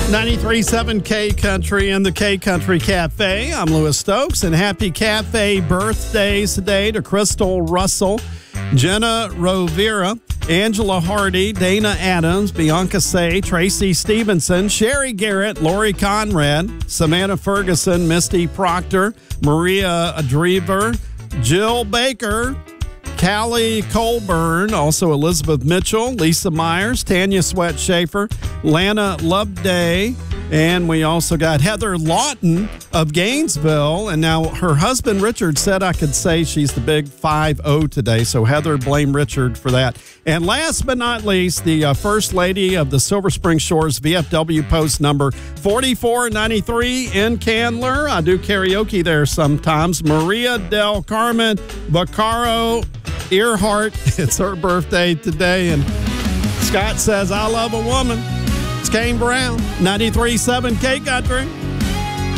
93.7 K Country and the K Country Cafe. I'm Louis Stokes, and happy cafe birthdays today to Crystal Russell, Jenna Rovira, Angela Hardy, Dana Adams, Bianca Say, Tracy Stevenson, Sherry Garrett, Lori Conrad, Samantha Ferguson, Misty Proctor, Maria Drever, Jill Baker, Callie Colburn, also Elizabeth Mitchell, Lisa Myers, Tanya Sweat Schaefer, Lana Loveday, and we also got Heather Lawton of Gainesville. And now her husband, Richard, said I could say she's the big 5-0 today. So Heather, blame Richard for that. And last but not least, the First Lady of the Silver Spring Shores VFW post number 4493 in Candler. I do karaoke there sometimes. Maria Del Carmen Vaccaro Earhart. It's her birthday today. And Scott says, I love a woman. It's Kane Brown, 93.7 K Country.